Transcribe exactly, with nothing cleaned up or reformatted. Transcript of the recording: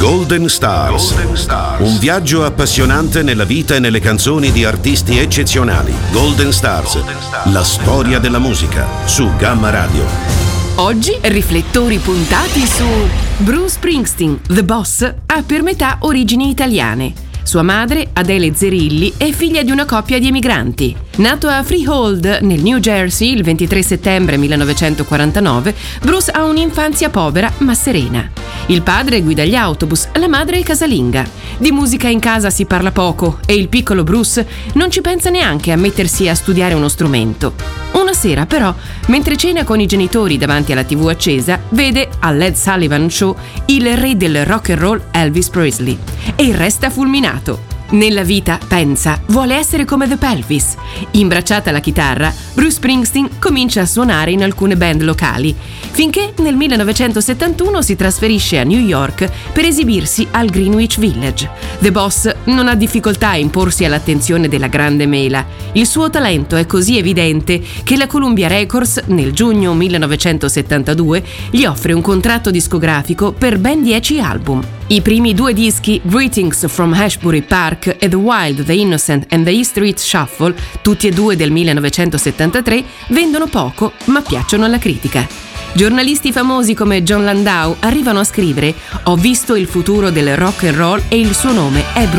Golden Stars. Golden Stars. Un viaggio appassionante nella vita e nelle canzoni di artisti eccezionali. Golden Stars. Golden Stars. La storia della musica su Gamma Radio. Oggi riflettori puntati su Bruce Springsteen, The Boss, ha per metà origini italiane. Sua madre, Adele Zerilli, è figlia di una coppia di emigranti. Nato a Freehold, nel New Jersey, il ventitré settembre millenovecentoquarantanove, Bruce ha un'infanzia povera ma serena. Il padre guida gli autobus, la madre è casalinga. Di musica in casa si parla poco e il piccolo Bruce non ci pensa neanche a mettersi a studiare uno strumento. Una sera, però, mentre cena con i genitori davanti alla tivù accesa, vede al Ed Sullivan Show il re del rock and roll Elvis Presley e resta fulminato. Nella vita, pensa, vuole essere come The Pelvis. Imbracciata la chitarra, Bruce Springsteen comincia a suonare in alcune band locali, finché nel millenovecentosettantuno si trasferisce a New York per esibirsi al Greenwich Village. The Boss non ha difficoltà a imporsi all'attenzione della grande mela. Il suo talento è così evidente che la Columbia Records, nel giugno millenovecentosettantadue, gli offre un contratto discografico per ben dieci album. I primi due dischi, Greetings from Ashbury Park e The Wild, The Innocent and The E Street Shuffle, tutti e due del millenovecentosettantatré, vendono poco ma piacciono alla critica. Giornalisti famosi come John Landau arrivano a scrivere: «Ho visto il futuro del rock and roll e il suo nome è Bruce